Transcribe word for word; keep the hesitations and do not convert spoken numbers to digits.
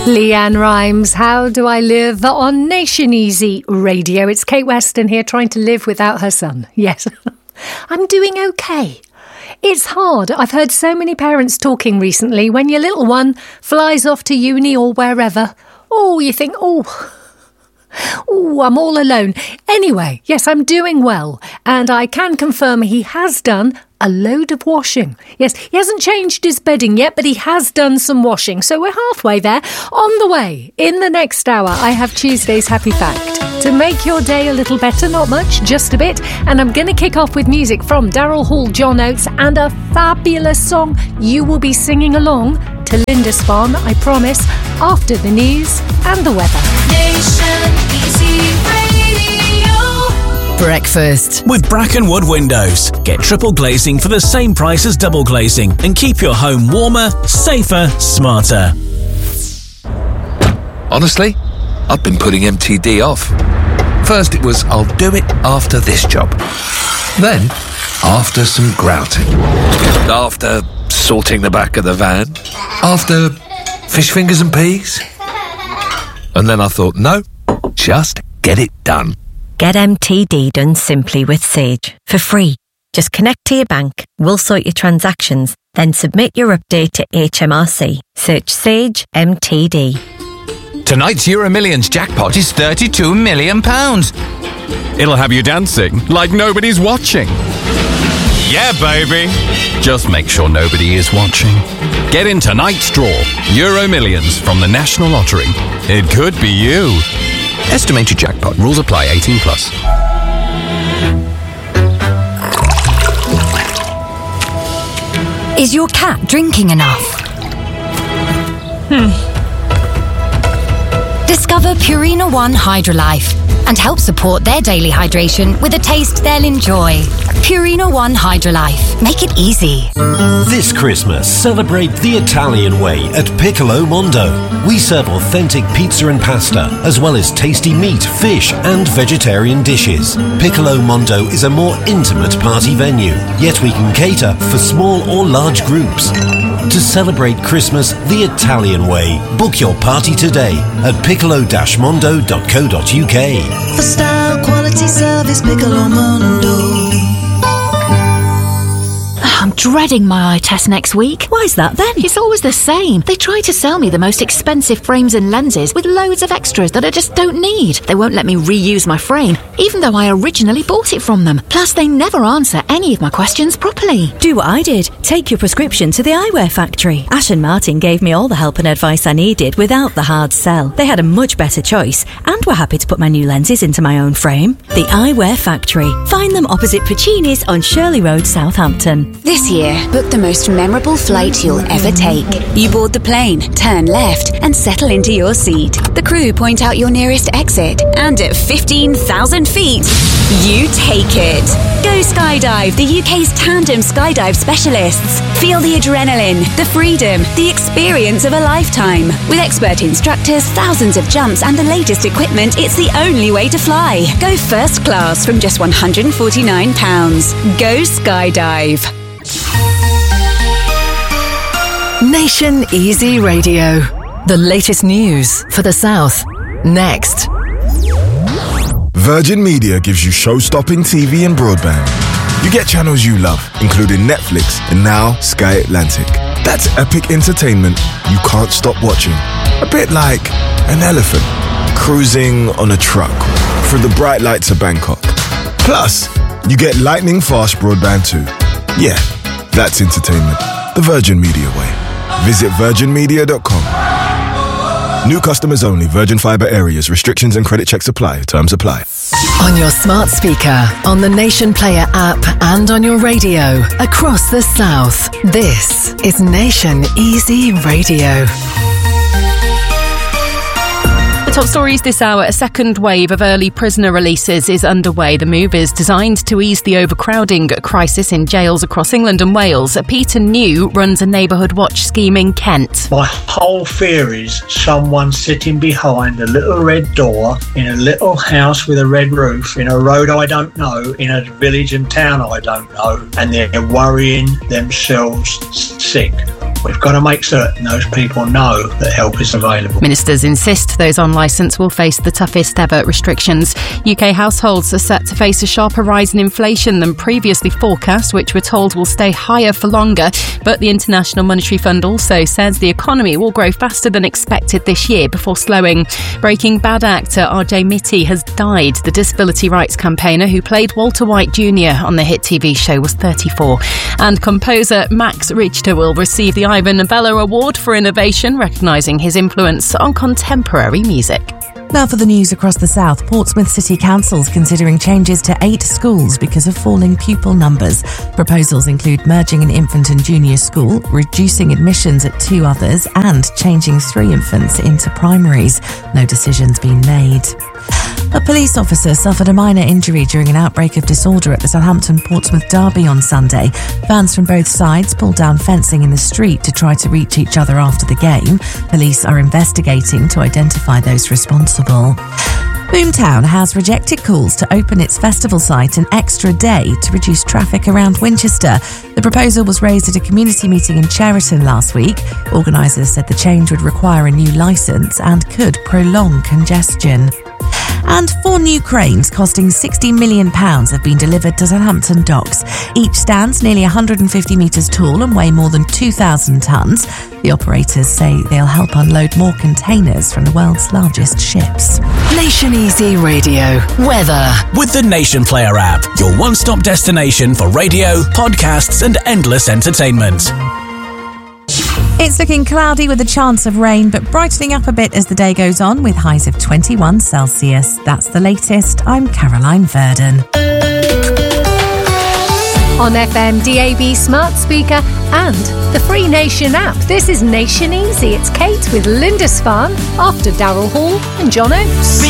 Leanne Rimes, How Do I Live, on Nation Easy Radio. It's Kate Weston here trying to live without her son. Yes, I'm doing okay. It's hard. I've heard so many parents talking recently when your little one flies off to uni or wherever. Oh, you think, oh... Oh, I'm all alone. Anyway, yes, I'm doing well. And I can confirm he has done a load of washing. Yes, he hasn't changed his bedding yet, but he has done some washing. So we're halfway there. On the way, in the next hour, I have Tuesday's Happy Fact. To make your day a little better, not much, just a bit. And I'm going to kick off with music from Daryl Hall, John Oates, and a fabulous song you will be singing along to Lindisfarne, I promise, after the news and the weather. Nation Easy Radio. Breakfast with Brackenwood Windows. Get triple glazing for the same price as double glazing and keep your home warmer, safer, smarter. Honestly, I've been putting M T D off. First it was, I'll do it after this job. Then, after some grouting. After sorting the back of the van. After fish fingers and peas. And then I thought, no, just get it done. Get M T D done simply with Sage for free. Just connect to your bank, we'll sort your transactions, then submit your update to H M R C. Search Sage M T D. Tonight's Euro Millions jackpot is thirty-two million pounds. It'll have you dancing like nobody's watching. Yeah, baby. Just make sure nobody is watching. Get in tonight's draw. Euro Millions from the National Lottery. It could be you. Estimated jackpot. Rules apply. eighteen plus. Is your cat drinking enough? Hmm. Discover Purina One Hydrolife and help support their daily hydration with a taste they'll enjoy. Purina One Hydrolife. Make it easy. This Christmas, celebrate the Italian way at Piccolo Mondo. We serve authentic pizza and pasta, as well as tasty meat, fish, and vegetarian dishes. Piccolo Mondo is a more intimate party venue, yet we can cater for small or large groups. To celebrate Christmas the Italian way, book your party today at piccolo dash mondo dot co dot uk. For style, quality, service, Piccolo Mondo. I'm dreading my eye test next week. Why's that then? It's always the same. They try to sell me the most expensive frames and lenses with loads of extras that I just don't need. They won't let me reuse my frame, even though I originally bought it from them. Plus, they never answer any of my questions properly. Do what I did. Take your prescription to the Eyewear Factory. Ash and Martin gave me all the help and advice I needed without the hard sell. They had a much better choice and were happy to put my new lenses into my own frame. The Eyewear Factory. Find them opposite Puccini's on Shirley Road, Southampton. This year, book the most memorable flight you'll ever take. You board the plane, turn left, and settle into your seat. The crew point out your nearest exit, and at fifteen thousand feet, you take it. Go skydive, the U K's tandem skydive specialists. Feel the adrenaline, the freedom, the experience of a lifetime. With expert instructors, thousands of jumps, and the latest equipment, it's the only way to fly. Go first class from just one hundred forty-nine pounds. Go skydive. Nation Easy Radio. The latest news for the South. Next. Virgin Media gives you show-stopping T V and broadband. You get channels you love, including Netflix and now Sky Atlantic. That's epic entertainment you can't stop watching. A bit like an elephant cruising on a truck through the bright lights of Bangkok. Plus, you get lightning-fast broadband too. Yeah, that's entertainment. The Virgin Media way. Visit virgin media dot com. New customers only. Virgin Fibre areas. Restrictions and credit checks apply. Terms apply. On your smart speaker, on the Nation Player app, and on your radio across the South. This is Nation Easy Radio. Top stories this hour. A second wave of early prisoner releases is underway. The move is designed to ease the overcrowding crisis in jails across England and Wales. Peter New runs a neighbourhood watch scheme in Kent. My whole fear is someone sitting behind a little red door in a little house with a red roof in a road I don't know, in a village and town I don't know, and they're worrying themselves sick. We've got to make certain those people know that help is available. Ministers insist those on licence will face the toughest ever restrictions. U K households are set to face a sharper rise in inflation than previously forecast, which we're told will stay higher for longer. But the International Monetary Fund also says the economy will grow faster than expected this year before slowing. Breaking Bad actor R J Mitte has died. The disability rights campaigner who played Walter White Junior on the hit T V show was thirty-four. And composer Max Richter will receive the Ivor Novello Award for Innovation, recognising his influence on contemporary music. Now for the news across the south. Portsmouth City Council's considering changes to eight schools because of falling pupil numbers. Proposals include merging an infant and junior school, reducing admissions at two others, and changing three infants into primaries. No decision's been made. A police officer suffered a minor injury during an outbreak of disorder at the Southampton-Portsmouth derby on Sunday. Fans from both sides pulled down fencing in the street to try to reach each other after the game. Police are investigating to identify those responsible. Boomtown has rejected calls to open its festival site an extra day to reduce traffic around Winchester. The proposal was raised at a community meeting in Cheriton last week. Organisers said the change would require a new licence and could prolong congestion. And four new cranes costing sixty million pounds have been delivered to Southampton docks. Each stands nearly one hundred fifty metres tall and weigh more than two thousand tonnes. The operators say they'll help unload more containers from the world's largest ships. Nation Easy Radio weather. With the Nation Player app, your one-stop destination for radio, podcasts and endless entertainment. It's looking cloudy with a chance of rain, but brightening up a bit as the day goes on with highs of twenty-one Celsius. That's the latest. I'm Caroline Verdon. On F M, D A B smart speaker and the free Nation app. This is Nation Easy. It's Kate with Linda Spahn after Daryl Hall and John Oates.